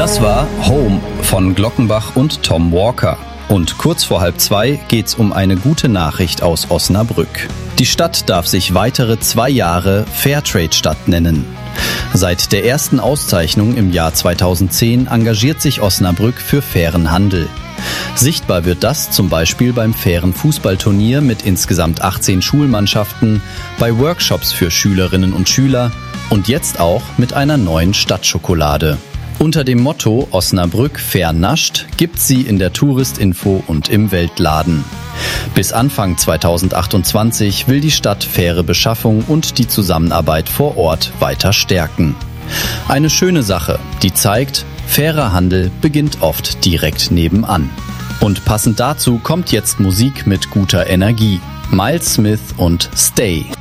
Das war Home von Glockenbach und Tom Walker. Und kurz vor 1:30 geht's um eine gute Nachricht aus Osnabrück. Die Stadt darf sich weitere 2 Jahre Fairtrade-Stadt nennen. Seit der ersten Auszeichnung im Jahr 2010 engagiert sich Osnabrück für fairen Handel. Sichtbar wird das zum Beispiel beim fairen Fußballturnier mit insgesamt 18 Schulmannschaften, bei Workshops für Schülerinnen und Schüler und jetzt auch mit einer neuen Stadtschokolade. Unter dem Motto Osnabrück fair nascht gibt's sie in der Touristinfo und im Weltladen. Bis Anfang 2028 will die Stadt faire Beschaffung und die Zusammenarbeit vor Ort weiter stärken. Eine schöne Sache, die zeigt, fairer Handel beginnt oft direkt nebenan. Und passend dazu kommt jetzt Musik mit guter Energie. Miles Smith und Stay.